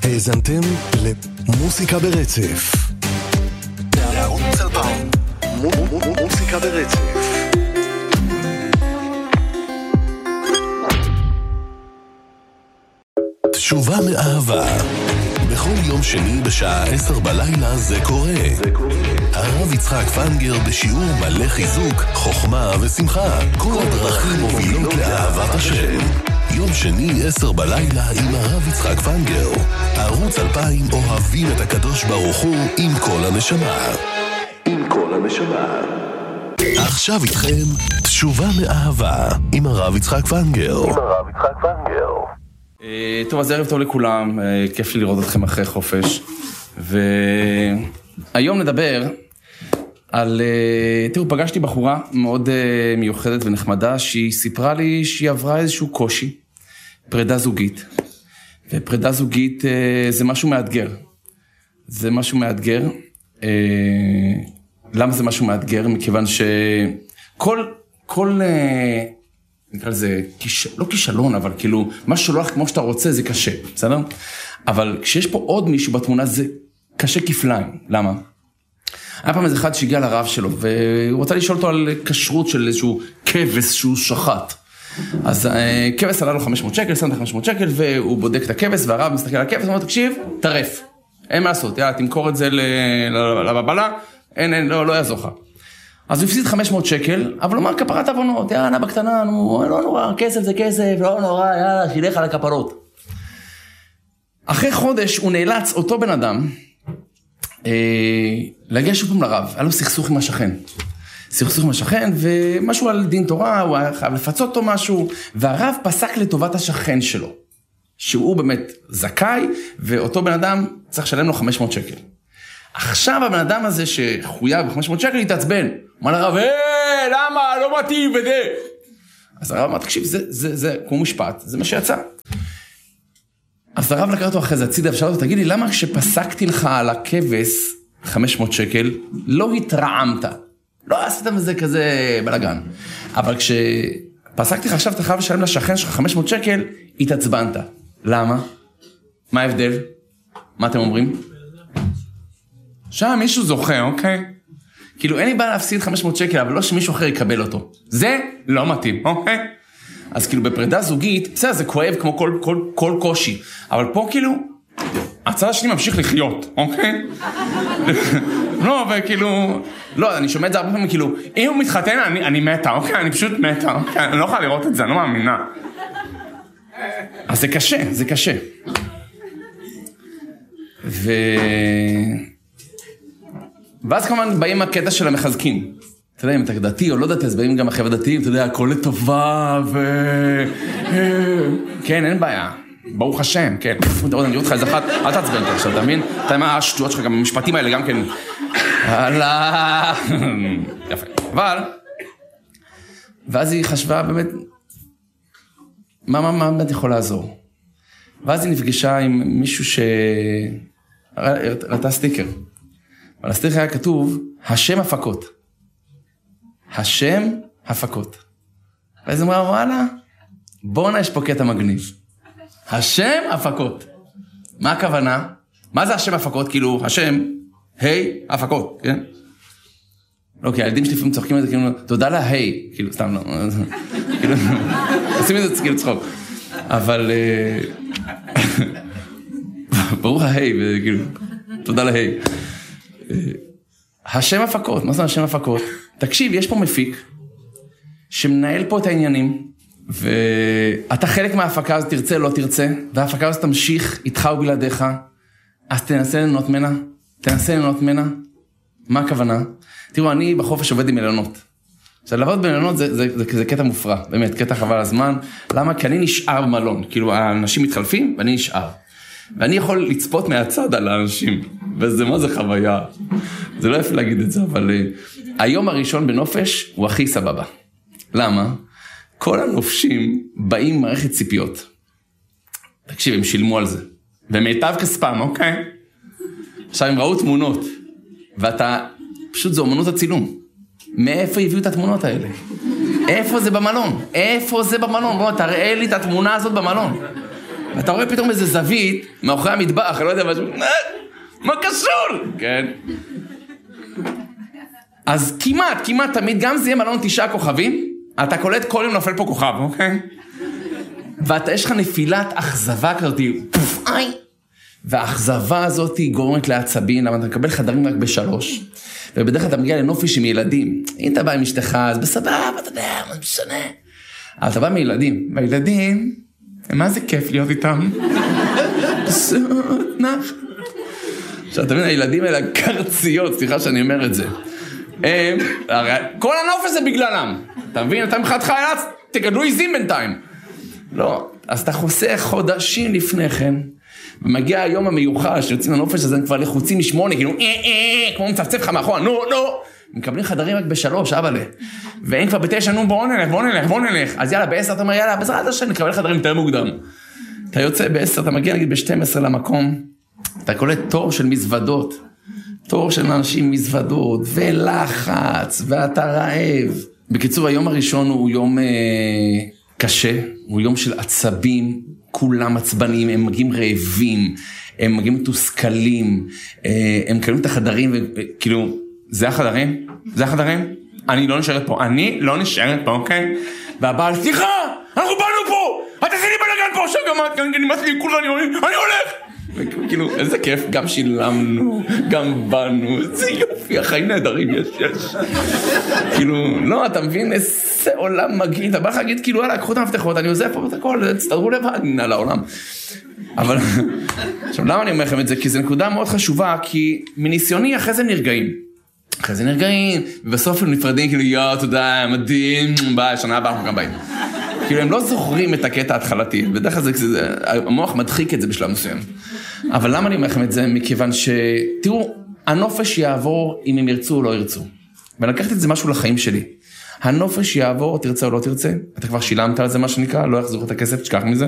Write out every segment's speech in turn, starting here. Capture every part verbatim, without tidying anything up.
האזנתם למוסיקה ברצף. לערוץ אלפיים. מוסיקה ברצף. תשובה מאהבה. בכל יום שני בשעה עשר בלילה זה קורה. זה קורה. הרב יצחק פנגר בשיעור מלא חיזוק, חוכמה ושמחה. כל הדרכים מובילות לאהבת השם. יום שני עשר בלילה עם הרב יצחק פנגר. ערוץ אלפיים אוהבים את הקדוש ברוך הוא עם כל הנשמה. עם כל הנשמה. עכשיו איתכם תשובה מאהבה עם הרב יצחק פנגר. עם הרב יצחק פנגר. טוב, אז ערב טוב לכולם, כיף לי לראות אתכם אחרי חופש. והיום נדבר על... תראו, פגשתי בחורה מאוד מיוחדת ונחמדה, שהיא סיפרה לי שהיא עברה איזשהו קושי, פרידה זוגית. ופרידה זוגית זה משהו מאתגר. זה משהו מאתגר. למה זה משהו מאתגר? מכיוון שכל... כל... נקרא לזה, לא כישלון, אבל כאילו, מה שלא הולך כמו שאתה רוצה, זה קשה, בסדר? אבל כשיש פה עוד מישהו בתמונה, זה קשה כפליים. למה? היה פעם איזה אחד שהגיע לרב שלו, והוא רוצה לשאול אותו על כשרות של איזשהו כבש שהוא שחט. אז כבש עלה לו חמש מאות שקל, שם את חמש מאות שקל, והוא בודק את הכבש, והרב מסתכל על הכבש, ואומר, תקשיב, טרף. אין מה לעשות, יאללה, תמכור את זה לבבלה, אין, אין, לא, לא יעזור לך. אז הוא הפסיד חמש מאות שקל, אבל הוא אמר כפרת עוונות, יאללה, בקטנה, נו, לא נורא, כסף זה כסף, לא נורא, יאללה, שילך על הכפרות. אחרי חודש הוא נאלץ, אותו בן אדם, אה, להגיע שוב פעם לרב, היה לו סכסוך עם השכן. סכסוך עם השכן, ומשהו על דין תורה, הוא היה חייב לפצות אותו משהו, והרב פסק לטובת השכן שלו, שהוא באמת זכאי, ואותו בן אדם צריך לשלם לו חמש מאות שקל. עכשיו הבן אדם הזה שחויב ב-חמש מאות שקל יתעצבן. אמר לרב, אה, למה? לא מתאים וזה. אז הרב אמר, תקשיב, זה, זה, זה, כמו משפט, זה מה שיצא. אז הרב לקרא אותו אחרי זה הצידה, ושאל אותו, תגיד לי, למה כשפסקתי לך על הכבש חמש מאות שקל, לא התרעמת? לא עשיתם איזה כזה בלגן. אבל כשפסקתי לך עכשיו, אתה חייב לשלם לשכן שלך חמש מאות שקל, התעצבנת. למה? מה ההבדל? מה אתם אומרים? שם מישהו זוכה, אוקיי? כאילו אין לי בעיה להפסיד חמש מאות שקל, אבל לא שמישהו אחר יקבל אותו. זה לא מתאים, אוקיי? אז כאילו בפרידה זוגית, בסדר, זה כואב כמו כל, כל, כל קושי. אבל פה כאילו, הצד השני ממשיך לחיות, אוקיי? לא, וכאילו, לא, אני שומע את זה הרבה פעמים, כאילו, אם הוא מתחתן, אני, אני מתה, אוקיי? אני פשוט מתה, אוקיי? אני לא יכולה לראות את זה, אני לא מאמינה. אז זה קשה, זה קשה. ו... ואז כמובן באים הקטע של המחזקים. אתה יודע, אם אתה דתי או לא דתי, אז באים גם החבר'ה דתיים, אתה יודע, הכל לטובה ו... כן, אין בעיה. ברוך השם, כן. עוד אני אראה אותך איזה אחת, אל תעצבן אותך עכשיו, אתה מבין? אתה יודע מה השטויות שלך, גם המשפטים האלה גם כן... הלאה... יפה. אבל... ואז היא חשבה באמת... מה, מה, מה באמת יכול לעזור? ואז היא נפגשה עם מישהו ש... ראתה סטיקר. אבל הסטיקר היה כתוב, השם הפקות. השם הפקות. ואז אמרה, וואלה, בואו יש פה קטע מגניב. השם הפקות. מה הכוונה? מה זה השם הפקות? כאילו, השם, היי, הפקות, כן? לא, כי הילדים שלי לפעמים צוחקים את זה, כאילו, תודה לה, היי, כאילו, סתם לא. כאילו, עושים את זה כאילו צחוק. אבל... ברוך ההי, וכאילו, תודה להי. השם הפקות, מה זה השם הפקות? תקשיב, יש פה מפיק, שמנהל פה את העניינים, ואתה חלק מההפקה הזאת, תרצה, לא תרצה, וההפקה הזאת תמשיך איתך ובלעדיך, אז תנסה לנות מנה, תנסה לנות מנה. מה הכוונה? תראו, אני בחופש עובד עם מלונות. עכשיו, לעבוד במלונות זה, זה, זה, זה קטע מופרע, באמת, קטע חבל הזמן. למה? כי אני נשאר במלון, כאילו, האנשים מתחלפים, ואני נשאר. ואני יכול לצפות מהצד על האנשים, וזה מה זה חוויה. זה לא יפה להגיד את זה, אבל uh, היום הראשון בנופש הוא הכי סבבה. למה? כל הנופשים באים מערכת ציפיות. תקשיב, הם שילמו על זה. ומיטב כספם, אוקיי? עכשיו הם ראו תמונות, ואתה, פשוט זו אומנות הצילום. מאיפה הביאו את התמונות האלה? איפה זה במלון? איפה זה במלון? בוא, תראה לי את התמונה הזאת במלון. ואתה רואה פתאום איזה זווית, מאחורי המטבח, אני לא יודע משהו, מה קשור? כן. אז כמעט, כמעט תמיד, גם זה יהיה מלון תשעה כוכבים, אתה קולט כל יום נופל פה כוכב, אוקיי? ואתה, יש לך נפילת אכזבה כזאת, פוף, איי! והאכזבה הזאת גורמת לעצבים, למה אתה מקבל חדרים רק בשלוש, ובדרך כלל אתה מגיע לנופש עם ילדים. אם אתה בא עם אשתך, אז בסבבה, אתה יודע, מה משנה. אבל אתה בא מילדים, והילדים, מה זה כיף להיות איתם? פשוט נח. עכשיו, אתה מבין, הילדים האלה קרציות, סליחה שאני אומר את זה. הם, הרי כל הנופש זה בגללם. אתה מבין, אתה מחדך ילץ, תגדלו עיזים בינתיים. לא, אז אתה חוסך חודשים לפני כן, ומגיע היום המיוחד שיוצאים לנופש, אז הם כבר לחוצים משמונה, כאילו, אה, אה, כמו מצפצף לך מאחורה, נו, נו. מקבלים חדרים רק בשלוש, אבא לי. ואין כבר בתשע, נו, בוא נלך, בוא נלך, בוא נלך. אז יאללה, בעשר אתה אומר, יאללה, בעזרת השם, נקבל חדרים יותר מוקדם. אתה יוצא בעשר, אתה מגיע נגיד ב-שתים עשרה למקום, אתה קולט תור של מזוודות, תור של אנשים מזוודות, ולחץ, ואתה רעב. בקיצור, היום הראשון הוא יום אה, קשה, הוא יום של עצבים, כולם עצבנים, הם מגיעים רעבים, הם מגיעים מתוסכלים, אה, הם קלים את החדרים, וכאילו, זה החדרים? זה החדרים? אני לא נשארת פה, אני לא נשארת פה, אוקיי? והבעל, סליחה, אנחנו באנו פה, את עשיתי בלגן פה, עכשיו גם את, אני נמאס לי כולה, אני הולך. וכאילו, איזה כיף, גם שילמנו, גם באנו, איזה יופי, החיים נהדרים יש, יש. כאילו, לא, אתה מבין, איזה עולם מגיע, אתה בא לך להגיד, כאילו, יאללה, קחו את המפתחות, אני עוזב פה את הכל, תסתדרו לבד, נעל העולם. אבל, עכשיו, למה אני אומר לכם את זה? כי זו נקודה מאוד חשובה, כי מניסיוני אחרי זה נרגעים. אחרי זה נרגעים, ובסוף הם נפרדים, כאילו, יו, תודה, מדהים, ביי, שנה הבאה, אנחנו גם באים. כאילו, הם לא זוכרים את הקטע ההתחלתי, בדרך כלל זה, המוח מדחיק את זה בשלב מסוים. אבל למה אני אומר לכם את זה? מכיוון ש... תראו, הנופש יעבור אם הם ירצו או לא ירצו. ואני לקחתי את זה משהו לחיים שלי. הנופש יעבור, תרצה או לא תרצה, אתה כבר שילמת על זה מה שנקרא, לא יחזור את הכסף, תשכח מזה.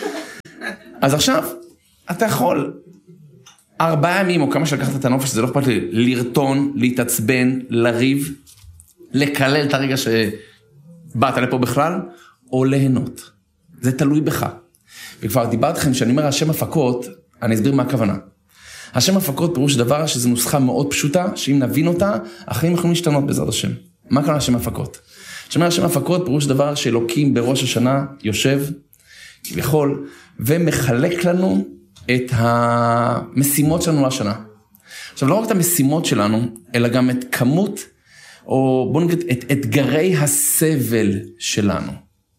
אז עכשיו, אתה יכול ארבעה ימים או כמה שלקחת את הנופש, זה לא אכפת לי, לרטון, להתעצבן, לריב, לקלל את הרגע שבאת לפה בכלל, או ליהנות. זה תלוי בך. וכבר דיברתי לכם שאני אומר השם הפקות, אני אסביר מה הכוונה. השם הפקות פירוש דבר שזו נוסחה מאוד פשוטה, שאם נבין אותה, החיים יכולים להשתנות בעזרת השם. מה הכוונה השם הפקות? שאומר השם הפקות פירוש דבר שאלוקים בראש השנה יושב, כביכול, ומחלק לנו את המשימות שלנו לשנה. עכשיו, לא רק את המשימות שלנו, אלא גם את כמות, או בואו נגיד, את אתגרי הסבל שלנו.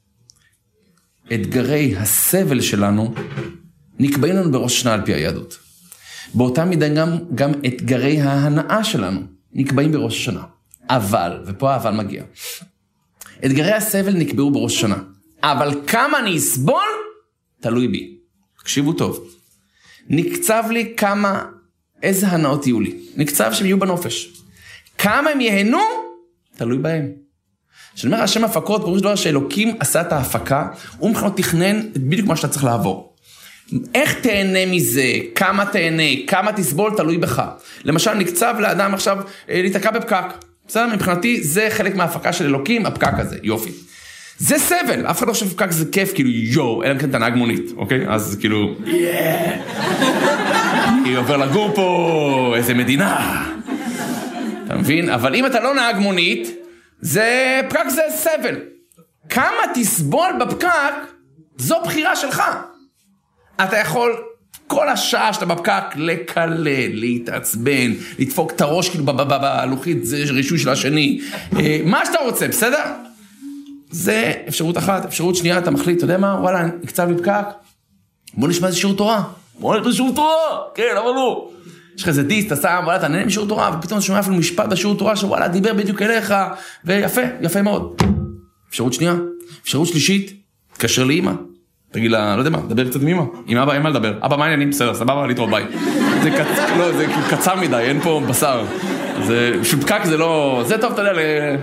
אתגרי הסבל שלנו נקבעים לנו בראש שנה על פי היהדות. באותה מידה גם, גם אתגרי ההנאה שלנו נקבעים בראש שנה. אבל, ופה האבל מגיע, אתגרי הסבל נקבעו בראש שנה. אבל כמה אני אסבול, תלוי בי. תקשיבו טוב. נקצב לי כמה, איזה הנאות יהיו לי. נקצב שהם יהיו בנופש. כמה הם יהנו, תלוי בהם. שאני אומר, השם הפקות, פירוש דבר שאלוקים עשה את ההפקה, הוא מבחינת תכנן בדיוק מה שאתה צריך לעבור. איך תהנה מזה, כמה תהנה, כמה תסבול, תלוי בך. למשל, נקצב לאדם עכשיו להתעקע בפקק. בסדר, מבחינתי, זה חלק מההפקה של אלוקים, הפקק הזה, יופי. זה סבל, אף אחד לא חושב פקק זה כיף, כאילו יו, אלא מכן אתה נהג מונית, אוקיי? אז כאילו, יאה, אני עובר לגור פה, איזה מדינה. אתה מבין? אבל אם אתה לא נהג מונית, זה, פקק זה סבל. כמה תסבול בפקק, זו בחירה שלך. אתה יכול כל השעה שאתה בפקק לקלל, להתעצבן, לדפוק את הראש כאילו בלוחית, זה רישוי של השני. מה שאתה רוצה, בסדר? זה אפשרות אחת, אפשרות שנייה, אתה מחליט, אתה יודע מה? וואלה, נקצב בפקק, בוא נשמע איזה שיעור תורה. בוא נשמע איזה שיעור תורה, כן, אבל לא. יש לך איזה דיס, אתה שם, וואלה, אתה נהנה משיעור תורה, ופתאום שומע אפילו משפט בשיעור תורה, שוואלה, דיבר בדיוק אליך, ויפה, יפה מאוד. אפשרות שנייה, אפשרות שלישית, תקשר לאמא. תגיד לה, לא יודע מה, דבר קצת עם אמא. עם אבא אין מה לדבר. אבא, מה העניינים? בסדר, סבבה, להתראות, ביי. זה קצ... לא, זה קצר מדי, אין פה בשר. זה, שפקק זה לא, זה טוב, אתה יודע, ל...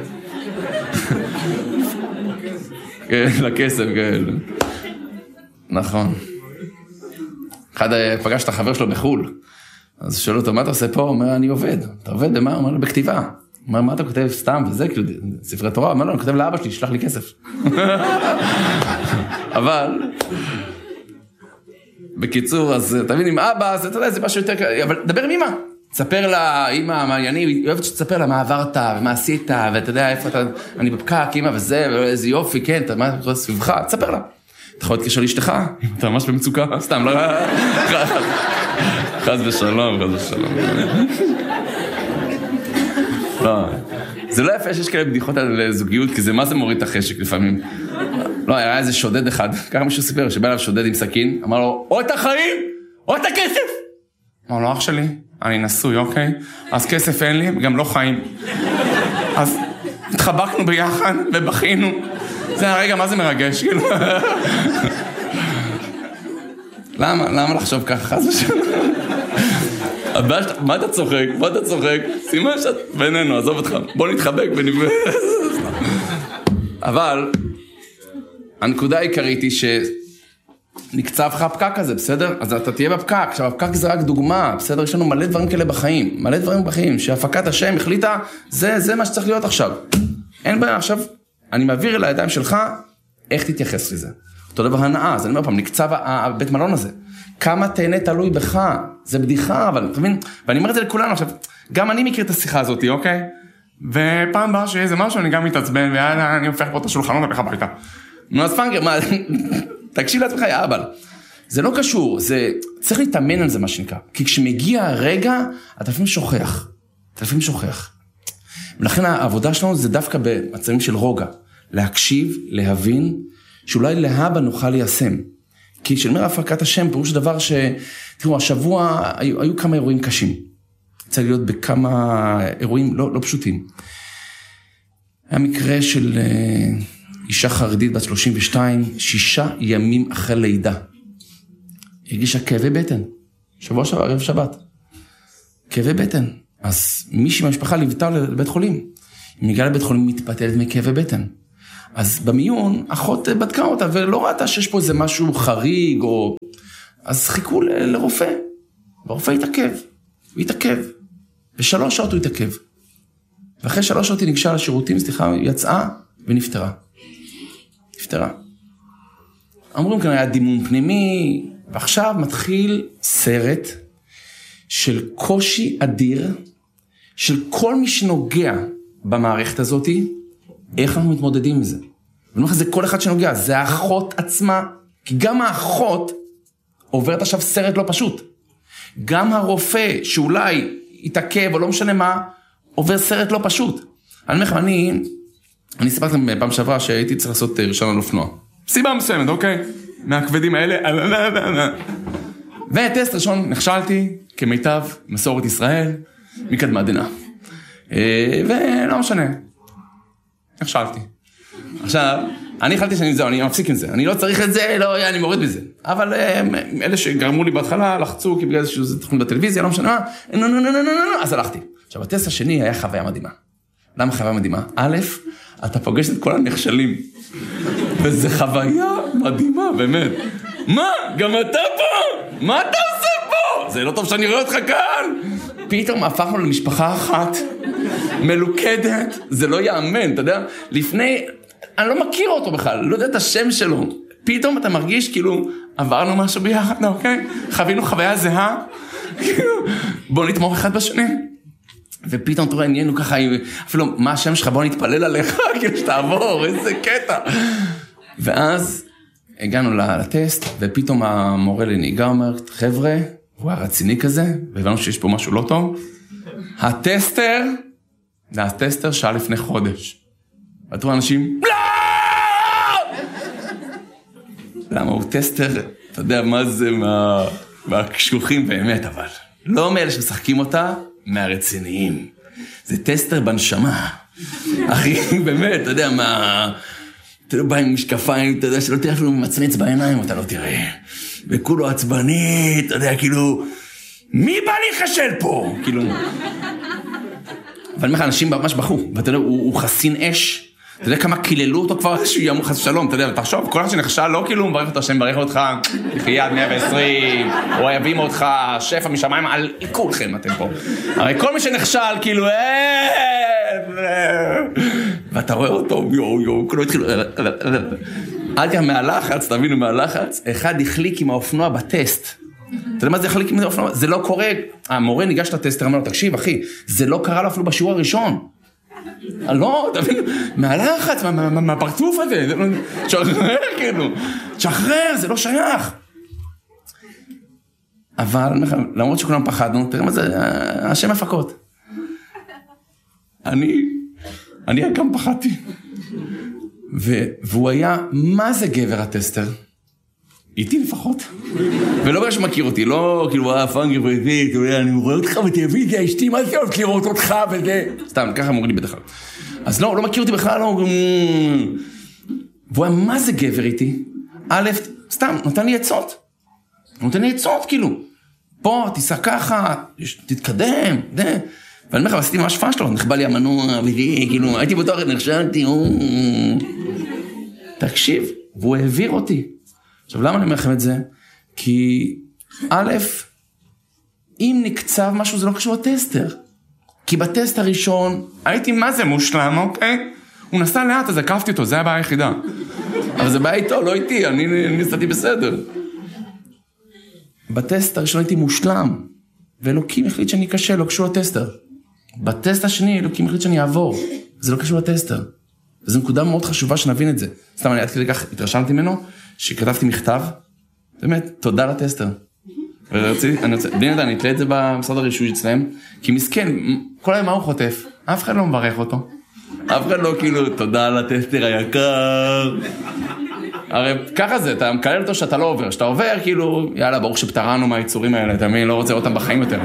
לכסף, כן. נכון. אחד פגש את החבר שלו בחול. אז שואל אותו, מה אתה עושה פה? הוא אומר, אני עובד. אתה עובד במה? הוא אומר לו, בכתיבה. הוא אומר, מה אתה כותב סתם? וזה, כאילו, ספרי תורה. הוא אומר לו, אני כותב לאבא שלי, שלח לי כסף. אבל, בקיצור, אז תבין עם אבא, אז אתה יודע, זה משהו יותר קל, אבל דבר עם אמא. תספר לה, אמא, מה אני, היא אוהבת שתספר לה מה עברת, ומה עשית, ואתה יודע איפה אתה, אני בפקק, אמא וזה, ואיזה יופי, כן, אתה מה אתה סביבך, תספר לה. אתה יכול להתקשר לאשתך, אם אתה ממש במצוקה, סתם, לא, חס ושלום, חס ושלום. לא, זה לא יפה שיש כאלה בדיחות על זוגיות, כי זה מה זה מוריד את החשק לפעמים. לא, היה איזה שודד אחד, ככה מישהו סיפר, שבא אליו שודד עם סכין, אמר לו, או את החיים, או את הכסף. אמר לו, אח שלי, אני נשוי, אוקיי? אז כסף אין לי, גם לא חיים. אז התחבקנו ביחד ובכינו. זה הרגע, מה זה מרגש, כאילו? למה? למה לחשוב ככה? חס ושלום. מה אתה צוחק? מה אתה צוחק? שימה שאת בינינו, עזוב אותך. בוא נתחבק ונבא. אבל הנקודה העיקרית היא שנקצב לך הפקק הזה, בסדר? אז אתה תהיה בפקק. עכשיו, הפקק זה רק דוגמה, בסדר? יש לנו מלא דברים כאלה בחיים. מלא דברים בחיים, שהפקת השם החליטה, זה, זה מה שצריך להיות עכשיו. אין בעיה, עכשיו, אני מעביר אל הידיים שלך, איך תתייחס לזה? אותו דבר הנאה, אז אני אומר פעם, נקצב הבית מלון הזה. כמה תהנה תלוי בך, זה בדיחה, אבל אתה מבין? ואני אומר את זה לכולנו, עכשיו, גם אני מכיר את השיחה הזאת, אוקיי? ופעם באה שיהיה איזה משהו, אני גם מתעצבן, ויאללה, אני הופך פה את השולחנות, הולך הביתה. נו, אז פנגר, מה, תקשיב לעצמך, יא אבל. זה לא קשור, זה, צריך להתאמן על זה מה שנקרא. כי כשמגיע הרגע, אתה לפעמים שוכח. אתה לפעמים שוכח. ולכן העבודה שלנו זה דווקא במצבים של רוגע. להקשיב, להבין, שאולי להבא נוכל ליישם. כי כשאומר הפקת השם, פירוש דבר ש... תראו, השבוע היו, היו כמה אירועים קשים. צריך להיות בכמה אירועים לא, לא פשוטים. היה מקרה של אישה חרדית בת שלושים ושתיים, שישה ימים אחרי לידה. הרגישה כאבי בטן. שבוע שעבר, ערב שבת. כאבי בטן. אז מישהי מהמשפחה ליוותה לבית חולים. היא מגיעה לבית חולים מתפתלת מכאבי בטן. אז במיון, אחות בדקה אותה, ולא ראתה שיש פה איזה משהו חריג, או... אז חיכו ל... לרופא. והרופא התעכב. הוא התעכב. ושלוש שעות הוא התעכב. ואחרי שלוש שעות היא ניגשה לשירותים, סליחה, היא יצאה ונפטרה. נפטרה. אמרו כאן, היה דימום פנימי, ועכשיו מתחיל סרט של קושי אדיר, של כל מי שנוגע במערכת הזאת, איך אנחנו מתמודדים עם זה? ואני אומר, זה כל אחד שנוגע, זה האחות עצמה, כי גם האחות עוברת עכשיו סרט לא פשוט. גם הרופא שאולי יתעכב או לא משנה מה, עובר סרט לא פשוט. אני אומר לכם, אני, אני סיפרתי לכם פעם שעברה שהייתי צריך לעשות רישיון על אופנוע. סיבה מסוימת, אוקיי? מהכבדים האלה, וטסט ראשון נכשלתי כמיטב מסורת ישראל, מקדמה דנא. ולא משנה. נכשלתי. עכשיו, אני החלטתי שאני זהו, אני מפסיק עם זה. אני לא צריך את זה, לא, אני מוריד בזה. אבל אלה שגרמו לי בהתחלה, לחצו, כי בגלל שזה תוכנית בטלוויזיה, לא משנה מה, נו, נו, נו, נו, נו, אז הלכתי. עכשיו, הטסט השני היה חוויה מדהימה. למה חוויה מדהימה? א', אתה פוגש את כל הנכשלים. וזה חוויה מדהימה, באמת. מה? גם אתה פה? מה אתה עושה פה? זה לא טוב שאני רואה אותך כאן. פתאום הפכנו למשפחה אחת, מלוכדת, זה לא יאמן, אתה יודע? לפני, אני לא מכיר אותו בכלל, לא יודע את השם שלו. פתאום אתה מרגיש כאילו, עברנו משהו ביחד, אוקיי? חווינו חוויה זהה, בוא נתמוך אחד בשני. ופתאום אתה רואה, נהיינו ככה, אפילו מה השם שלך, בוא נתפלל עליך, כאילו שתעבור, איזה קטע. ואז הגענו לטסט, ופתאום המורה לנהיגה אומר, חבר'ה, הוא היה רציני כזה, והבנו שיש פה משהו לא טוב. הטסטר, זה הטסטר שעה לפני חודש. ואתה רואה אנשים, לא! למה הוא טסטר, אתה יודע מה זה, מה... מהקשוחים באמת, אבל לא מאלה שמשחקים אותה, מהרציניים. זה טסטר בנשמה. אחי, באמת, אתה יודע מה... אתה לא בא עם משקפיים, אתה יודע שלא תראה אפילו מצנץ בעיניים, אתה לא תראה. וכולו עצבני, אתה יודע, כאילו, מי בא להיחשל פה? כאילו. אבל מה, אנשים ממש בחו, ואתה יודע, הוא, הוא חסין אש, אתה יודע כמה קיללו אותו כבר, שהוא ימור חס ושלום, אתה יודע, תחשוב, כל אחד שנכשל, לא כאילו, מברך אותו, השם מברך אותך, יד מאה ועשרים, אוהבים אותך, שפע משמיים, על כולכם אתם פה. הרי כל מי שנכשל, כאילו, ואתה רואה אותו, יו, יו, כולו התחילו, אל תראה מהלחץ, תבינו מהלחץ, אחד החליק עם האופנוע בטסט. אתה יודע מה זה החליק עם האופנוע? זה לא קורה, המורה ניגש לטסטר, אמר לו, תקשיב אחי, זה לא קרה לו אפילו בשיעור הראשון. לא, תבינו, מהלחץ, מהפרצוף הזה, שחרר כאילו, שחרר, זה לא שייך. אבל למרות שכולם פחדנו, תראה מה זה, השם הפקות. אני, אני גם פחדתי. והוא היה, מה זה גבר הטסטר? איתי לפחות. ולא בגלל שמכיר אותי, לא כאילו, אה, פאנגר ואיתי, אני רואה אותך בטלוויזיה, אשתי, מה זה עוד לראות אותך וזה? סתם, ככה מוריד לי בדרך כלל. אז לא, לא מכיר אותי בכלל, לא... והוא היה, מה זה גבר איתי? א', סתם, נותן לי עצות. נותן לי עצות, כאילו. פה, תיסע ככה, תתקדם, דה. ואני אומר לך, עשיתי ממש פשלו, נכבה לי המנוע, ודי, כאילו, הייתי בטוח, נכשלתי, תקשיב, והוא העביר אותי. עכשיו, למה אני אומר לכם את זה? כי, א', אם נקצב משהו, זה לא קשור לטסטר. כי בטסט הראשון, הייתי מה זה מושלם, אוקיי? הוא נסע לאט, אז עקפתי אותו, זה הבעיה היחידה. אבל זה בעיה איתו, לא איתי, אני נסעתי בסדר. בטסט הראשון הייתי מושלם, ואלוקים החליט שאני קשה, לא קשור לטסטר. בטסט השני, אלוקים החליט שאני אעבור, זה לא קשור לטסטר. וזו נקודה מאוד חשובה שנבין את זה. סתם, אני עד כדי כך התרשמתי ממנו, שכתבתי מכתב, באמת, תודה לטסטר. ורציתי, אני רוצה, בלי נדע, אני אתלה את זה במשרד הרישוי אצלם, כי מסכן, כל היום מה הוא חוטף? אף אחד לא מברך אותו. אף אחד לא כאילו, תודה לטסטר היקר. הרי ככה זה, אתה מקלל אותו שאתה לא עובר, שאתה עובר כאילו, יאללה, ברוך שפטרנו מהיצורים האלה, אתה מבין, לא רוצה אותם בחיים יותר.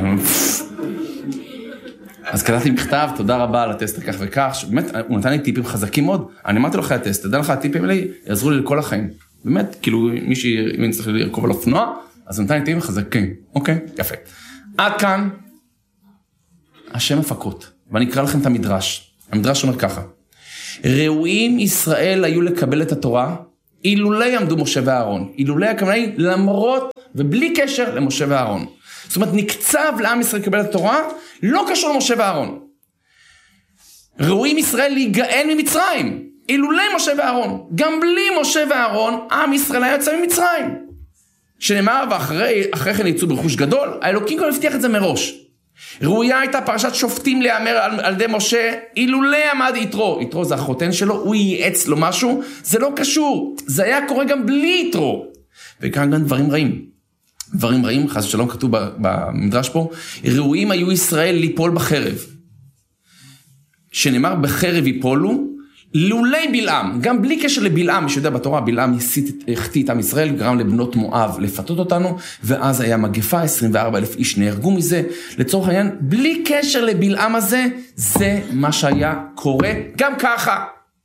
אז כתבתי מכתב, תודה רבה על הטסטר כך וכך, שבאמת, הוא נתן לי טיפים חזקים מאוד, אני אמרתי לו אחרי הטסט, תדע לך, הטיפים האלה יעזרו לי לכל החיים. באמת, כאילו, מישהי, אם אני צריך לרכוב על אופנוע, אז הוא נתן לי טיפים חזקים. אוקיי, יפה. עד כאן, השם הפקות, ואני אקרא לכם את המדרש. המדרש אומר ככה, ראויים ישראל היו לקבל את התורה, אילולי עמדו משה ואהרון, אילולי הכוונה היא למרות ובלי קשר למשה ואהרון. זאת אומרת, נקצב לעם ישראל לקבל את התורה, לא קשור למשה ואהרון. ראויים ישראל להיגאל ממצרים, אילולי משה ואהרון. גם בלי משה ואהרון, עם ישראל היה יוצא ממצרים. שנאמר, ואחרי אחרי כן יצאו ברכוש גדול, האלוקים כבר הבטיח את זה מראש. ראויה הייתה פרשת שופטים להיאמר על, על ידי משה, אילולי עמד יתרו, יתרו זה החותן שלו, הוא ייעץ לו משהו, זה לא קשור, זה היה קורה גם בלי יתרו, וכאן גם דברים רעים, דברים רעים, חס ושלום כתוב במדרש פה, ראויים היו ישראל ליפול בחרב, שנאמר בחרב ייפולו, לולי בלעם, גם בלי קשר לבלעם, מי שיודע בתורה, בלעם החטיא את עם ישראל, גרם לבנות מואב לפתות אותנו, ואז היה מגפה, עשרים וארבעה אלף איש נהרגו מזה, לצורך העניין, בלי קשר לבלעם הזה, זה מה שהיה קורה, גם ככה.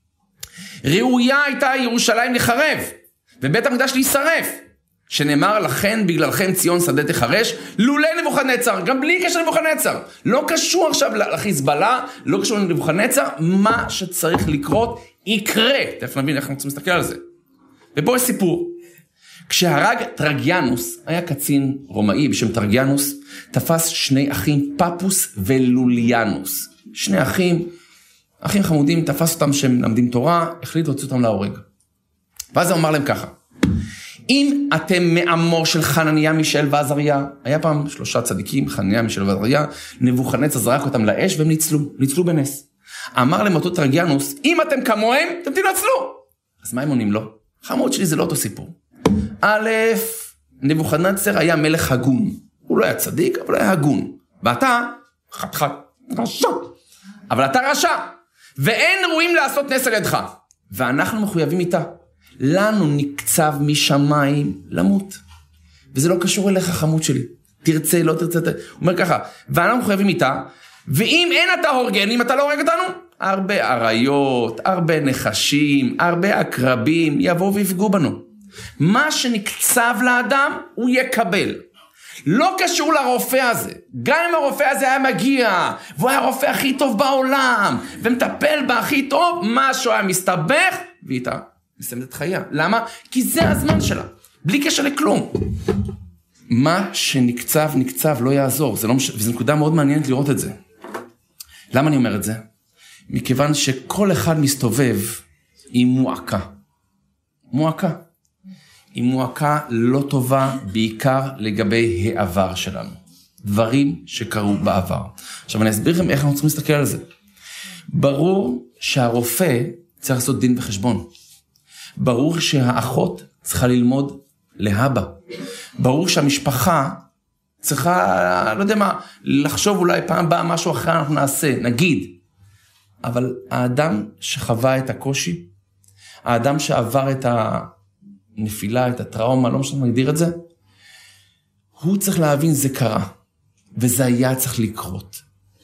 ראויה הייתה ירושלים לחרב, ובית המקדש להישרף, שנאמר לכן בגללכם ציון שדה תחרש, לולי נבוכדנצר, גם בלי קשר לנבוכדנצר, לא קשור עכשיו לחיזבאללה, לא קשור לנבוכדנצר, מה שצריך לקרות יקרה, תכף נבין איך אנחנו צריכים להסתכל על זה. ופה יש סיפור, כשהרג טרגיאנוס, היה קצין רומאי בשם טרגיאנוס, תפס שני אחים פפוס ולוליאנוס, שני אחים, אחים חמודים, תפס אותם שהם למדים תורה, החליט להוציא אותם להורג. ואז הוא אמר להם ככה, אם אתם מעמו של חנניה, מישאל ועזריה, היה פעם שלושה צדיקים, חנניה, מישאל ועזריה, נבוכדנצר זרק אותם לאש והם ניצלו, ניצלו בנס. אמר להם אותו טרגיאנוס, אם אתם כמוהם, אתם תנצלו. אז מה הם עונים לו? חמוד שלי זה לא אותו סיפור. א', נבוכדנצר היה מלך הגון. הוא לא היה צדיק, אבל היה הגון. ואתה, חתיכת רשע. אבל אתה רשע. ואין ראויים לעשות נס על ידך. ואנחנו מחויבים איתה. לנו נקצב משמיים למות. וזה לא קשור אליך חמוד שלי. תרצה, לא תרצה. הוא אומר ככה, ואנחנו מחויבים איתה, ואם אין אתה הורגן, אם אתה לא הורג אותנו, הרבה עריות, הרבה נחשים, הרבה עקרבים, יבואו ויפגעו בנו. מה שנקצב לאדם, הוא יקבל. לא קשור לרופא הזה. גם אם הרופא הזה היה מגיע, והוא היה הרופא הכי טוב בעולם, ומטפל בה הכי טוב, משהו היה מסתבך, ואיתה מסיימת את חייה. למה? כי זה הזמן שלה. בלי קשר לכלום. מה שנקצב, נקצב, לא יעזור. זה לא מש... וזו נקודה מאוד מעניינת לראות את זה. למה אני אומר את זה? מכיוון שכל אחד מסתובב עם מועקה. מועקה. היא מועקה לא טובה, בעיקר לגבי העבר שלנו. דברים שקרו בעבר. עכשיו אני אסביר לכם איך אנחנו צריכים להסתכל על זה. ברור שהרופא צריך לעשות דין וחשבון. ברור שהאחות צריכה ללמוד להבא. ברור שהמשפחה צריכה, לא יודע מה, לחשוב אולי פעם באה משהו אחר אנחנו נעשה, נגיד. אבל האדם שחווה את הקושי, האדם שעבר את הנפילה, את הטראומה, לא משנה מגדיר את זה, הוא צריך להבין זה קרה, וזה היה צריך לקרות.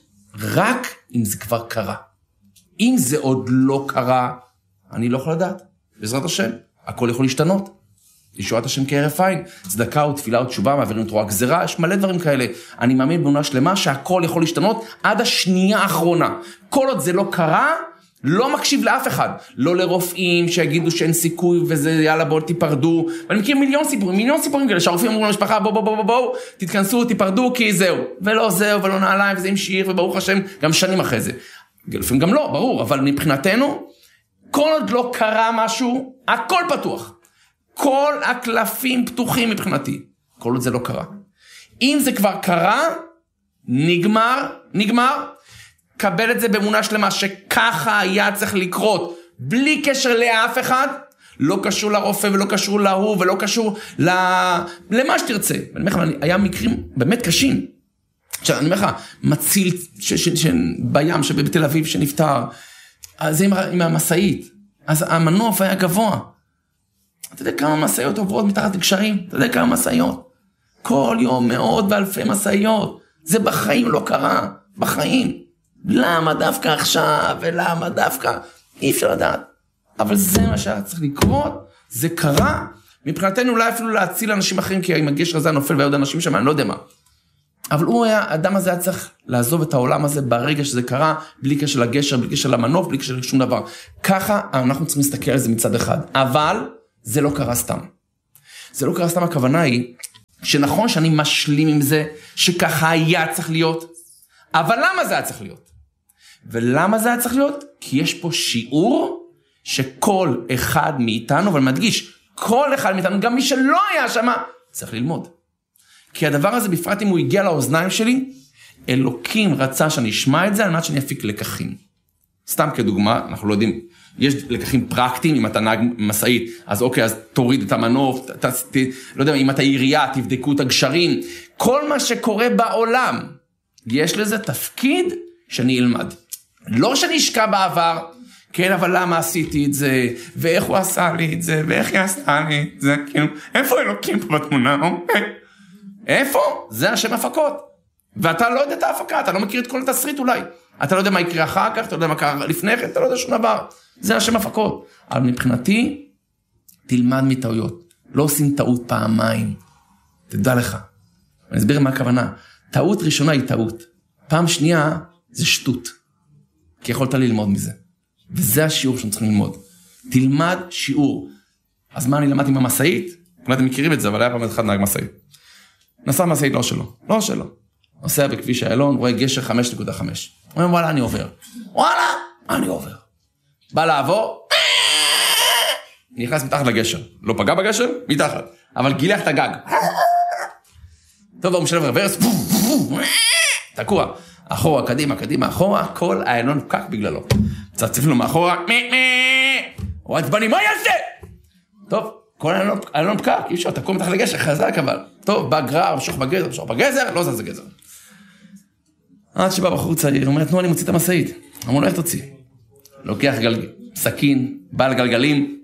רק אם זה כבר קרה. אם זה עוד לא קרה, אני לא יכול לדעת. בעזרת השם, הכל יכול להשתנות. ישועת השם כהרף עין, צדקה ותפילה ותשובה, מעבירים את רוע גזירה, יש מלא דברים כאלה. אני מאמין באמונה שלמה שהכל יכול להשתנות עד השנייה האחרונה. כל עוד זה לא קרה, לא מקשיב לאף אחד. לא לרופאים שיגידו שאין סיכוי וזה יאללה בואו תיפרדו. ואני מכיר מיליון סיפורים, מיליון סיפורים כאלה, שהרופאים אמרו למשפחה בואו בואו בואו בואו, תתכנסו, תיפרדו כי זהו. ולא זהו ולא נעליים וזה המשיך וברוך השם גם שנים אחרי זה. לפעמים גם לא, ברור, אבל מבחינתנו, כל עוד לא קרה משהו, הכל פתוח. כל הקלפים פתוחים מבחינתי. כל עוד זה לא קרה. אם זה כבר קרה, נגמר, נגמר, קבל את זה באמונה שלמה, שככה היה צריך לקרות, בלי קשר לאף אחד, לא קשור לרופא ולא קשור להוא, ולא קשור ל... למה שתרצה. אני אומר לך, היה מקרים באמת קשים. עכשיו, אני אומר לך, מציל ש... ש... ש... בים שבתל אביב שנפטר, זה עם, עם המסעית, אז המנוף היה גבוה. אתה יודע כמה מסעיות עוברות מתחת לגשרים? אתה יודע כמה מסעיות? כל יום מאות ואלפי מסעיות. זה בחיים לא קרה, בחיים. למה דווקא עכשיו ולמה דווקא? אי אפשר לדעת. אבל זה מה שהיה צריך לקרות, זה קרה. מבחינתנו אולי אפילו להציל אנשים אחרים, כי אם הגשר הזה נופל והיו עוד אנשים שם, אני לא יודע מה. אבל הוא היה, האדם הזה היה צריך לעזוב את העולם הזה ברגע שזה קרה, בלי קשר לגשר, בלי קשר למנוף, בלי קשר לשום דבר. ככה אנחנו צריכים להסתכל על זה מצד אחד. אבל זה לא קרה סתם. זה לא קרה סתם, הכוונה היא, שנכון שאני משלים עם זה, שככה היה צריך להיות, אבל למה זה היה צריך להיות? ולמה זה היה צריך להיות? כי יש פה שיעור, שכל אחד מאיתנו, אבל מדגיש, כל אחד מאיתנו, גם מי שלא היה שם, צריך ללמוד. כי הדבר הזה, בפרט אם הוא הגיע לאוזניים שלי, אלוקים רצה שאני אשמע את זה, על מנת שאני אפיק לקחים. סתם כדוגמה, אנחנו לא יודעים, יש לקחים פרקטיים, אם אתה נהג מסעית, אז אוקיי, אז תוריד את המנוף, ת, ת, לא יודע, אם אתה עירייה, תבדקו את הגשרים, כל מה שקורה בעולם, יש לזה תפקיד שאני אלמד. לא שאני אשקע בעבר, כן, אבל למה עשיתי את זה, ואיך הוא עשה לי את זה, ואיך היא עשה לי את זה, כאילו, איפה אלוקים פה בתמונה, אוקיי? איפה? זה השם הפקות. ואתה לא יודע את ההפקה, אתה לא מכיר את כל התסריט אולי. אתה לא יודע מה יקרה אחר כך, אתה לא יודע מה קרה לפני כן, אתה לא יודע שום דבר. זה השם הפקות. אבל מבחינתי, תלמד מטעויות. לא עושים טעות פעמיים. תדע לך. אני אסביר מה הכוונה. טעות ראשונה היא טעות. פעם שנייה זה שטות. כי יכולת ללמוד מזה. וזה השיעור שאנחנו צריכים ללמוד. תלמד שיעור. אז מה אני למדתי במסעית? אולי אתם מכירים את זה, אבל היה פעם אחד נהג מסעית. נסע מסעית לא שלו. לא שלו. נוסע בכביש איילון, רואה גשר חמש נקודה חמש. הוא אומר, וואלה, אני עובר. וואלה, אני עובר. בא לעבור, נכנס מתחת לגשר. לא פגע בגשר? מתחת. אבל גילח את הגג. טוב, הוא משלב רוורס, תקוע. אחורה, קדימה, קדימה, אחורה, כל איילון פקק בגללו. צפצף לו מאחורה, הוא עצבני, מה יעשה? טוב, כל איילון פקק, אי אפשר, תקוע מתחת לגשר, חזק אבל. טוב, בא גרר, משוך בגזר, משוך בגזר, לא זז הגזר. עד שבא בחור צעיר, הוא אומר, תנו, אני מוציא את המסעית. אמרו לו, איך תוציא? לוקח גלגל, סכין, בעל גלגלים,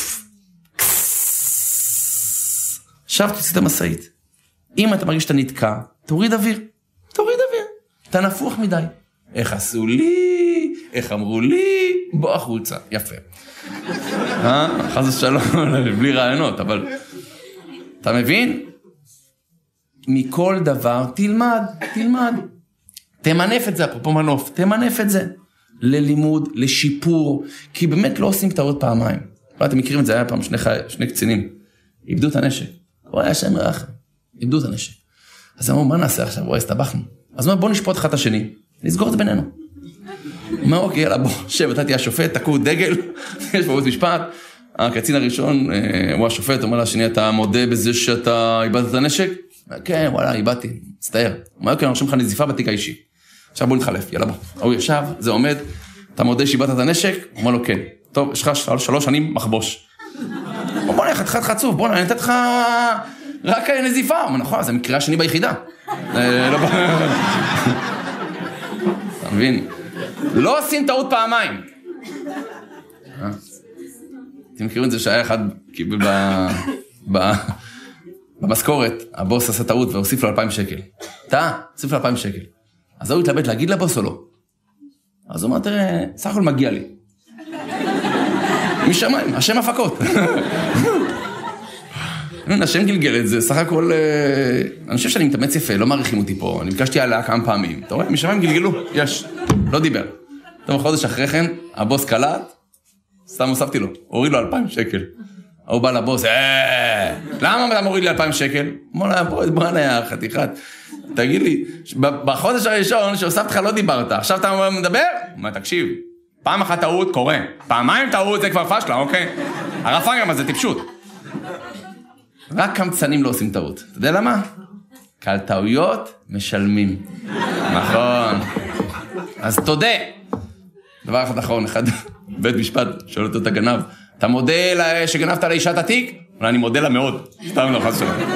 עכשיו תוציא את המסעית. אם אתה מרגיש שאתה נתקע, תוריד אוויר, תוריד אוויר. אתה נפוח מדי. איך עשו לי, איך אמרו לי, בוא החוצה, יפה. אה? חס ושלום, בלי רעיונות, אבל אתה מבין? מכל דבר תלמד, תלמד. תמנף את זה, אפרופו מנוף, תמנף את זה. ללימוד, לשיפור, כי באמת לא עושים טעות פעמיים. אתם מכירים את זה, היה פעם שני, שני קצינים, איבדו את הנשק. הוא היה שם רחם, איבדו את הנשק. אז אמרו, מה נעשה עכשיו? רואה, הסתבכנו. אז הוא אומר, בוא נשפוט אחד את השני, נסגור את זה בינינו. הוא אומר, אוקיי, יאללה, בוא, שב, אתה תהיה השופט, תקעו דגל, יש פה עוד משפט, הקצין הראשון, הוא השופט, אומר לשני, אתה מודה בזה שאתה איבדת את הנשק? כן, וואלה, איבדתי, מצטער. הוא אומר, כן, אני רושם לך נזיפה בתיק האישי. עכשיו בוא נתחלף, יאללה בוא. הוא ישב, זה עומד, אתה מודה שאיבדת את הנשק? הוא אומר לו, כן. טוב, יש לך שלוש שנים מחבוש. הוא אומר, איך, חתיכת חצוף, בוא, אני נתת לך רק נזיפה. הוא אומר, נכון, זה מקרה השני ביחידה. אתה מבין? לא עושים טעות פעמיים. אתם מכירים את זה שהיה אחד קיבל במשכורת, הבוס עשה טעות והוסיף לו אלפיים שקל. טעה, הוסיף לו אלפיים שקל. אז הוא התלבט להגיד לבוס או לא. אז הוא אומר, תראה, סך הכל מגיע לי. משמיים, השם הפקות. השם גלגל את זה, סך הכל, אני חושב שאני מתאמץ יפה, לא מעריכים אותי פה, אני ביקשתי עליה כמה פעמים. אתה רואה, משמיים גלגלו, יש, לא דיבר. טוב, חודש אחרי כן, הבוס קלט, סתם הוספתי לו, הוריד לו אלפיים שקל. הוא בא לבוס, אה, למה אתה מוריד לי אלפיים שקל? אמר לה, בוא, בוא נהיה חתיכת. תגיד לי, בחודש הראשון שהוספת לך לא דיברת, עכשיו אתה מדבר? הוא אומר, תקשיב, פעם אחת טעות קורה, פעמיים טעות זה כבר פשלה, אוקיי? הרפן גם הזה טיפשות. רק קמצנים לא עושים טעות. אתה יודע למה? כי על טעויות משלמים. נכון. אז תודה. דבר אחד אחרון, אחד בית משפט, שואל אותו את הגנב, אתה מודה שגנבת לאישה את התיק? אבל אני מודה לה מאוד. סתם לא חס שלום.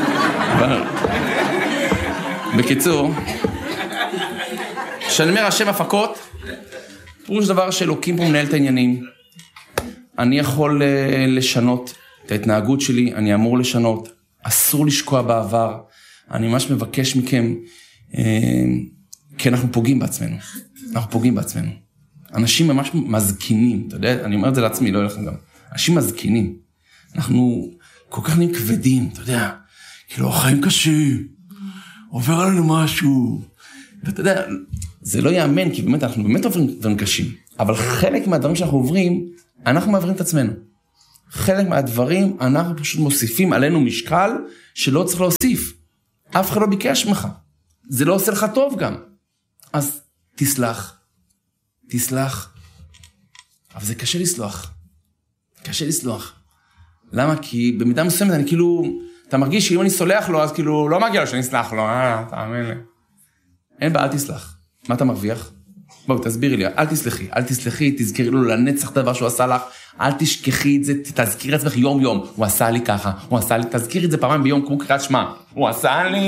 בקיצור, שאני אומר השם הפקות, פירוש דבר שאלוקים פה מנהל את העניינים. אני יכול לשנות את ההתנהגות שלי, אני אמור לשנות, אסור לשקוע בעבר. אני ממש מבקש מכם, כי אנחנו פוגעים בעצמנו. אנחנו פוגעים בעצמנו. אנשים ממש מזקינים, אתה יודע, אני אומר את זה לעצמי, לא אלכם גם. אנשים מזקינים. אנחנו כל כך נהיים כבדים, אתה יודע, כאילו החיים קשים, עובר עלינו משהו. ואתה יודע, זה לא יאמן, כי באמת אנחנו באמת עוברים דברים קשים. אבל חלק מהדברים שאנחנו עוברים, אנחנו מעברים את עצמנו. חלק מהדברים, אנחנו פשוט מוסיפים עלינו משקל שלא צריך להוסיף. אף אחד לא ביקש ממך. זה לא עושה לך טוב גם. אז תסלח. תסלח. אבל זה קשה לסלוח. קשה לסלוח. למה? כי במידה מסוימת אני כאילו, אתה מרגיש שאם אני סולח לו, אז כאילו לא מגיע לו שאני אסלח לו. אה, תאמין לי. אין בה, אל תסלח. מה אתה מרוויח? בואו, תסבירי לי, אל תסלחי, אל תסלחי, תזכרי לו לנצח את הדבר שהוא עשה לך, אל תשכחי את זה, תזכירי עצמך יום יום, הוא עשה לי ככה, הוא עשה לי, תזכירי את זה פעמיים ביום, כמו קריאת שמע, הוא עשה לי...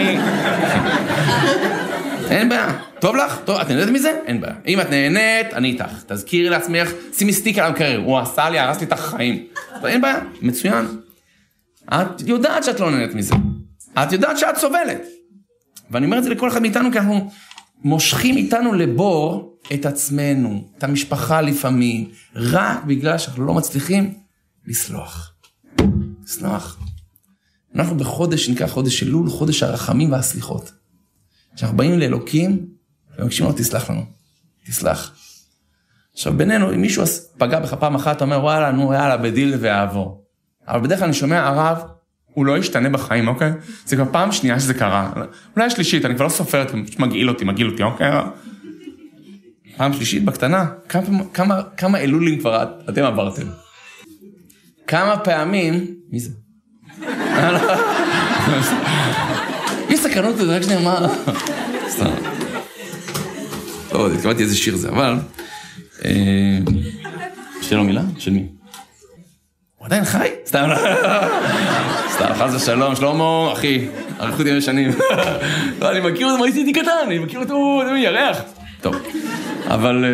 אין בעיה, טוב לך? טוב, את נהנית מזה? אין בעיה. אם את נהנית, אני איתך, תזכירי לעצמך, שימי סטיק על המקרר, הוא עשה לי, הרס לי את החיים. אין בעיה, מצוין. את יודעת שאת לא נהנית מזה, את יודעת שאת סובלת. ואני אומר את זה לכל אחד מאיתנו, כי אנחנו מושכים איתנו לבור את עצמנו, את המשפחה לפעמים, רק בגלל שאנחנו לא מצליחים לסלוח. לסלוח. אנחנו בחודש, נקרא חודש אלול, חודש הרחמים והסליחות. כשאנחנו באים לאלוקים, ומקשים לו, תסלח לנו. תסלח. עכשיו, בינינו, אם מישהו פגע בך פעם אחת, אתה אומר, וואלה, נו, יאללה, בדיל ועבור. אבל בדרך כלל אני שומע, הרב, הוא לא ישתנה בחיים, אוקיי? זה כבר פעם שנייה שזה קרה. אולי שלישית, אני כבר לא סופרת, פשוט מגעיל אותי, מגעיל אותי, אוקיי? פעם שלישית בקטנה, כמה, כמה, כמה אלולים כבר אתם עברתם? כמה פעמים, מי זה? יש סקרנות, זה רק שנייה, מה? סתם. לא, התכוונתי איזה שיר זה, אבל... שתהיה לו מילה? של מי? הוא עדיין חי? סתם, סתם, חס ושלום, שלמה, אחי, אריכות ימי שנים. לא, אני מכיר אותו, מה עשיתי קטן, אני מכיר אותו, זה ירח. טוב, אבל...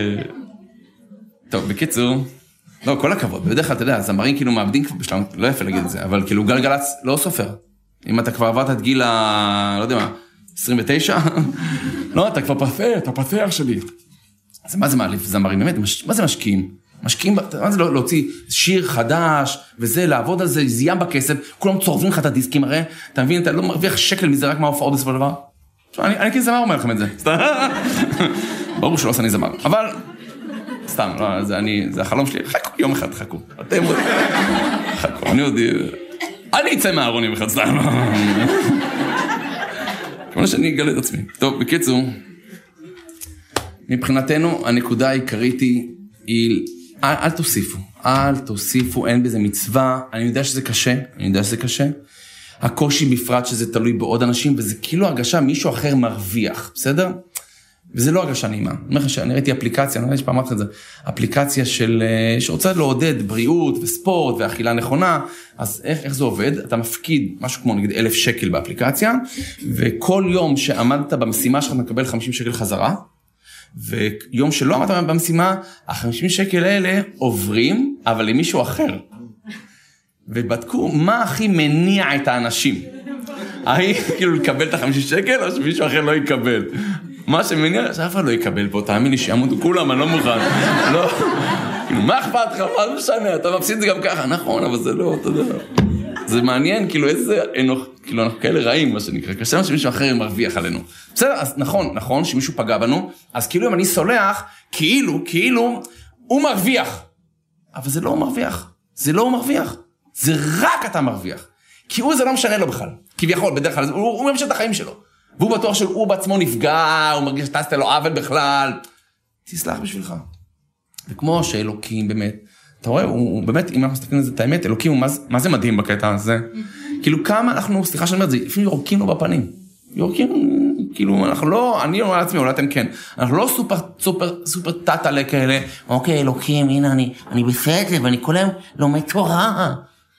טוב, בקיצור, לא, כל הכבוד, בדרך כלל, אתה יודע, זמרים כאילו מאבדים כבר בשלם, לא יפה להגיד את זה, אבל כאילו גלגלץ לא סופר. אם אתה כבר עברת את גיל ה... לא יודע מה, עשרים ותשע? לא, אתה כבר פתח, אתה פתח שלי. אז מה זה מעליף זמרים? באמת, מה זה משקיעים? משקיעים, מה זה להוציא שיר חדש, וזה, לעבוד על זה, זיין בכסף, כולם צורבים לך את הדיסקים, הרי, אתה מבין, אתה לא מרוויח שקל מזה רק מההופעות בסופו של דבר? אני, אני כזמר אומר לכם את זה, סתם. ברור שלא עושה אני זמר, אבל, סתם, לא, זה, אני, זה החלום שלי, חכו, יום אחד חכו, אתם עוד, חכו, אני עוד, אני אצא מהארון יום אחד, סתם. כמו שאני אגלה את עצמי. טוב, בקיצור, מבחינתנו, הנקודה העיקרית היא, היא אל, אל תוסיפו, אל תוסיפו, אין בזה מצווה, אני יודע שזה קשה, אני יודע שזה קשה. הקושי בפרט שזה תלוי בעוד אנשים, וזה כאילו הרגשה מישהו אחר מרוויח, בסדר? וזה לא הרגשה נעימה. אני אומר לך שאני ראיתי אפליקציה, אני יודע שפעם אמרתי את זה, אפליקציה של, שרוצה לעודד בריאות וספורט ואכילה נכונה, אז איך, איך זה עובד? אתה מפקיד משהו כמו נגיד אלף שקל באפליקציה, וכל יום שעמדת במשימה שלך מקבל חמישים שקל חזרה, ויום שלא עמדת במשימה, ה-חמישים שקל האלה עוברים, אבל למישהו אחר. ובדקו מה הכי מניע את האנשים. האם כאילו לקבל את ה-חמישים שקל, או שמישהו אחר לא יקבל. מה שמניע, שאף אחד לא יקבל פה, תאמין לי שימותו כולם, אני לא מוכן. לא, כאילו, מה אכפת לך? מה זה משנה? אתה מפסיד את זה גם ככה, נכון, אבל זה לא, אתה יודע. זה מעניין, כאילו, איזה אנוך, כאילו, אנחנו כאלה רעים, מה שנקרא, קשה שמישהו אחר מרוויח עלינו. בסדר, אז נכון, נכון, שמישהו פגע בנו, אז כאילו אם אני סולח, כאילו, כאילו, הוא מרוויח. אבל זה לא הוא מרוויח. זה לא הוא מרוויח. זה רק אתה מרוויח. כי הוא זה לא משנה לו בכלל. כביכול, בדרך כלל, הוא, הוא ממשיך את החיים שלו. והוא בטוח שהוא בעצמו נפגע, הוא מרגיש שתעשת לו עוול בכלל. תסלח בשבילך. וכמו שאלוקים באמת, אתה רואה, הוא, הוא באמת, אם אנחנו מסתכלים על זה, את האמת, אלוקים, הוא, מה, מה זה מדהים בקטע הזה? כאילו כמה אנחנו, סליחה שאני אומר את זה, לפעמים יורקים לו בפנים. יורקים, כאילו, אנחנו לא, אני אומר לעצמי, אולי אתם כן, אנחנו לא סופר, סופר, סופר טאטלה כאלה, אוקיי, אלוקים, הנה, אני, אני בסדר, ואני כל היום לומד תורה.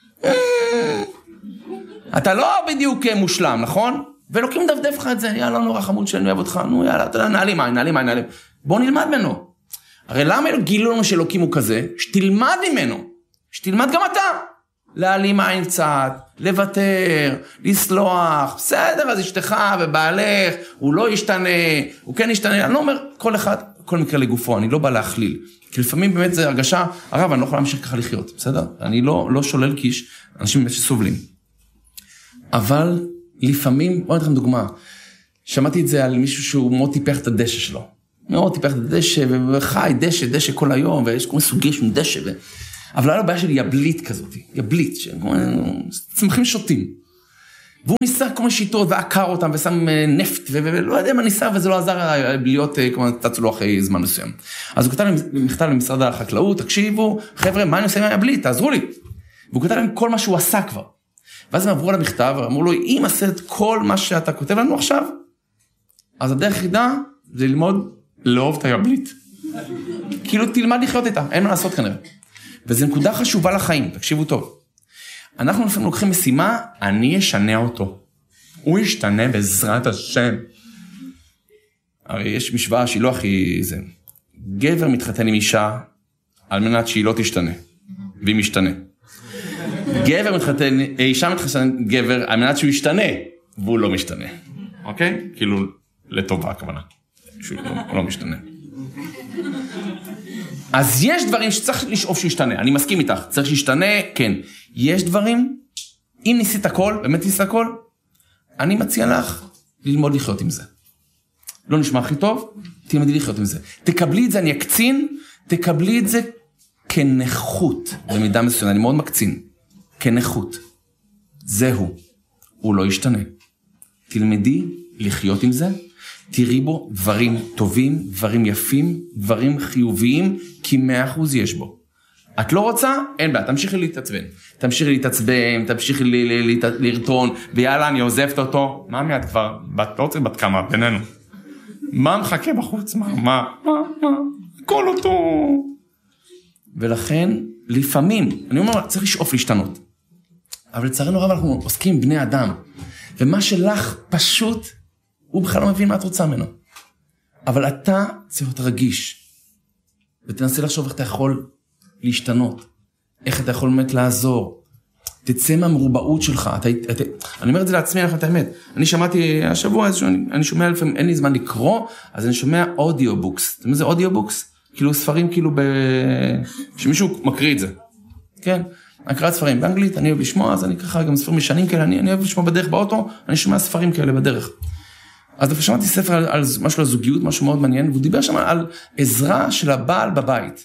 אתה לא בדיוק מושלם, נכון? ואלוקים דפדף לך את זה, יאללה, נורא חמוד שאני אוהב אותך, נו, יאללה, אתה יודע, נעלים מים, נעלים מים, נעלים. בוא נלמד ממנו. הרי למה גילו לנו שאלוקים הוא כזה? שתלמד ממנו. שתלמד גם אתה. להעלים מים קצת, לוותר, לסלוח, בסדר, אז אשתך ובעלך, הוא לא ישתנה, הוא כן ישתנה, אני לא אומר, כל אחד, כל מקרה לגופו, אני לא בא להכליל. כי לפעמים באמת זה הרגשה, הרב, אני לא יכול להמשיך ככה לחיות, בסדר? אני לא, לא שולל קיש, אנשים באמת שסובלים. אבל לפעמים, בוא נתכם דוגמה, שמעתי את זה על מישהו שהוא מאוד טיפח את הדשא שלו. מאוד טיפח את הדשא, וחי דשא, דשא כל היום, ויש כל מיני סוגי של דשא, ו... אבל היה לו בעיה של יבלית כזאת, יבלית, צמחים שוטים. והוא ניסה כל מיני שיטות, ועקר אותם, ושם נפט, ולא יודע מה ניסה, וזה לא עזר להיות, כמו תצלו אחרי זמן מסוים. אז הוא כתב מכתב למשרד החקלאות, תקשיבו, חבר'ה, מה אני עושה עם היבלית? תעזרו לי. והוא כתב להם כל מה שהוא עשה כבר. ואז הם עברו על המכתב, ואמרו לו, אם עשה את כל מה שאתה כותב לנו עכשיו, אז הדרך היחידה זה ללמוד לאהוב את היבלית. כאילו תלמד לחיות איתה, אין מה לעשות כנראה. וזו נקודה חשובה לחיים, תקשיבו טוב. אנחנו לפעמים לוקחים משימה, אני אשנה אותו. הוא ישתנה בעזרת השם. הרי יש משוואה שהיא לא הכי זה. גבר מתחתן עם אישה, על מנת שהיא לא תשתנה. והיא משתנה. גבר מתחתן, אישה מתחתן עם גבר, על מנת שהוא ישתנה, והוא לא משתנה. אוקיי? כאילו, לטובה הכוונה. שהוא לא, לא משתנה. אז יש דברים שצריך לשאוף שישתנה, אני מסכים איתך, צריך שישתנה, כן. יש דברים, אם ניסית הכל, באמת ניסית הכל, אני מציע לך ללמוד לחיות עם זה. לא נשמע הכי טוב, תלמדי לחיות עם זה. תקבלי את זה, אני אקצין, תקבלי את זה כנכות, במידה מסוימת, אני מאוד מקצין, כנכות. זהו, הוא לא ישתנה. תלמדי לחיות עם זה, תראי בו דברים טובים, דברים יפים, דברים חיוביים, כי מאה אחוז יש בו. את לא רוצה? אין בעיה, תמשיכי להתעצבן. תמשיכי להתעצבן, תמשיכי לרטון, ויאללה, אני עוזבת אותו. מה מיד כבר? לא רוצה בת כמה, בינינו. מה מחכה בחוץ? מה? מה? מה? מה? כל אותו. ולכן, לפעמים, אני אומר, צריך לשאוף להשתנות. אבל לצערנו רב, אנחנו עוסקים עם בני אדם. ומה שלך פשוט, הוא בכלל לא מבין מה את רוצה ממנו. אבל אתה צריך להיות רגיש. ותנסה לחשוב איך אתה יכול להשתנות. איך אתה יכול באמת לעזור. תצא מהמרובעות שלך. אתה, אתה, אני אומר את זה לעצמי, אני את האמת. אני שמעתי השבוע, אני, אני שומע לפעמים, אין לי זמן לקרוא, אז אני שומע אודיובוקס. אתה יודע מה זה אודיובוקס? כאילו ספרים כאילו ב... שמישהו מקריא את זה. כן? הקראת ספרים באנגלית, אני אוהב לשמוע, אז אני ככה גם ספרים משנים כאלה, אני, אני אוהב לשמוע בדרך באוטו, אני שומע ספרים כאלה בדרך. אז דווקא שמעתי ספר על, על משהו על זוגיות, משהו מאוד מעניין, והוא דיבר שם על עזרה של הבעל בבית.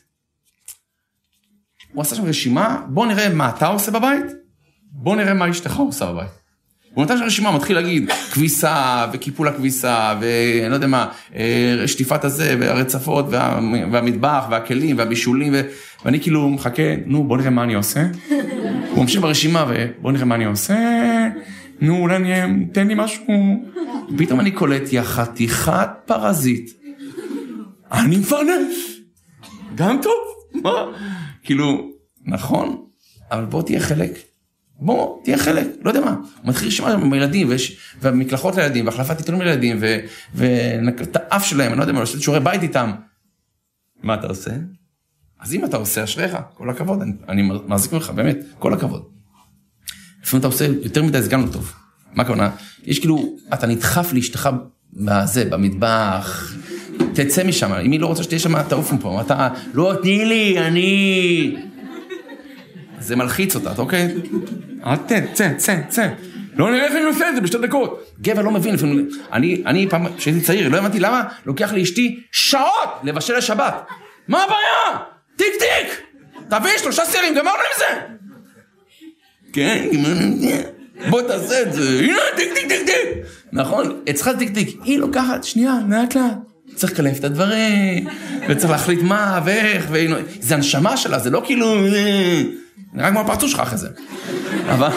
הוא עשה שם רשימה, בוא נראה מה אתה עושה בבית, בוא נראה מה אשתך עושה בבית. הוא נתן רשימה, מתחיל להגיד, כביסה, וקיפול הכביסה, ואני לא יודע מה, שטיפת הזה, והרצפות, וה, והמטבח, והכלים, והבישולים, ו... ואני כאילו מחכה, נו, בוא נראה מה אני עושה. הוא ממשיך ברשימה, ובוא נראה מה אני עושה. נו, אולי אני, תן לי משהו. פתאום אני קולט, יא חתיכת פרזית. אני מפרנס. גם טוב. מה? כאילו, נכון, אבל בוא תהיה חלק. בוא, תהיה חלק, לא יודע מה. הוא מתחיל לשמוע עם ילדים, ומקלחות לילדים, והחלפת עיתונים לילדים, ואת האף שלהם, אני לא יודע מה, עושה שיעורי בית איתם. מה אתה עושה? אז אם אתה עושה, אשריך, כל הכבוד, אני, אני מחזיק ממך, באמת, כל הכבוד. לפעמים אתה עושה יותר מדי, זה גם לא טוב. מה הכוונה? יש כאילו, אתה נדחף לאשתך בזה, במטבח, תצא משם, אם היא לא רוצה שתהיה שם, תעוף מפה, אתה, לא, תני לי, אני... זה מלחיץ אותה, אוקיי? תצא, צא, צא, צא. לא נראה איך אני עושה את זה בשתי דקות. גבר לא מבין, לפעמים, אני, אני פעם, כשהייתי צעיר, לא הבנתי למה, לוקח לאשתי שעות לבשל לשבת. מה הבעיה? טיק טיק! תביא שלושה סירים, גמרנו עם זה! כן, גמרנו עם זה. בוא תעשה את זה, הנה, טיק טיק טיק טיק! נכון, אצלך טיק טיק, היא לוקחת, שנייה, לאט לאט. צריך לקלף את הדברים, וצריך להחליט מה ואיך, זה הנשמה שלה, זה לא כאילו, נראה כמו הפרצוף שלך אחרי זה. אבל,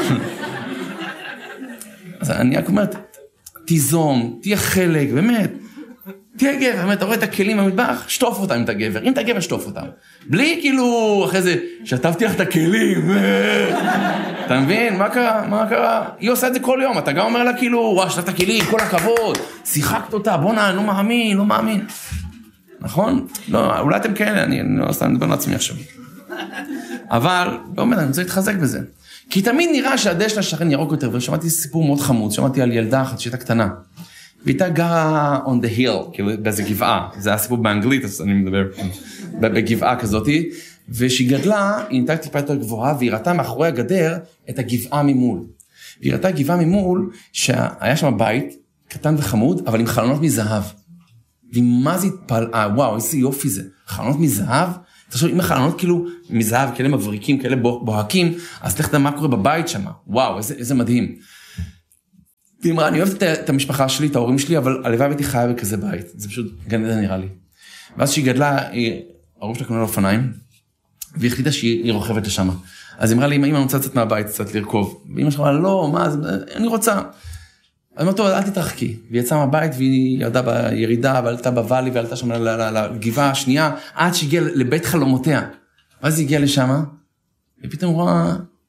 אז אני רק אומרת, תיזום, תהיה חלק, באמת, תהיה גבר, באמת, אתה רואה את הכלים במטבח, שטוף אותם אם אתה גבר, אם אתה גבר, שטוף אותם. בלי כאילו, אחרי זה, שטפתי לך את הכלים, אתה מבין? מה קרה? מה קרה? היא עושה את זה כל יום, אתה גם אומר לה כאילו, וואו, שטפת הכלים, כל הכבוד, שיחקת אותה, בוא נע, לא מאמין, לא מאמין. נכון? לא, אולי אתם כאלה, אני לא עושה, אני מדבר לעצמי עכשיו. אבל, לא אומר, אני רוצה להתחזק בזה. כי תמיד נראה שהדשא לשכן ירוק יותר, ושמעתי סיפור מאוד חמוד, שמעתי על ילדה אחת שהייתה קטנה. והייתה גרה on the hill, כאילו באיזה גבעה, זה היה סיפור באנגלית, אז אני מדבר בגבעה כזאת, ושהיא גדלה, היא נהייתה טיפה יותר גבוהה, והיא ראתה מאחורי הגדר את הגבעה ממול. והיא ראתה גבעה ממול, שהיה שם בית, קטן וחמוד, אבל עם חלונות מזהב. ומה זה התפלאה, וואו, איזה יופי זה, חלונות מזהב, תחשוב, אם החלונות כאילו מזהב, כאלה מבריקים, כאלה בוהקים, אז תלך לדעת מה קורה בבית שם, וואו, איזה, איזה מדהים. והיא אמרה, אני אוהבת את המשפחה שלי, את ההורים שלי, אבל הלוואי הייתי חיה בכזה בית. זה פשוט גן עדן נראה לי. ואז שהיא גדלה, ההורים שלה קנו לה אופניים, והיא החליטה שהיא רוכבת לשם. אז היא אמרה לי, אמא, אני רוצה לצאת מהבית, קצת לרכוב. ואמא שלה אמרה, לא, מה, אני רוצה. אז היא אמרה, טוב, אל תתרחקי. והיא יצאה מהבית, והיא ירדה בירידה, ועלתה בוואלי, ועלתה שם לגבעה השנייה, עד שהגיעה לבית חלומותיה. ואז היא הגיעה לשם, ופתאום רואה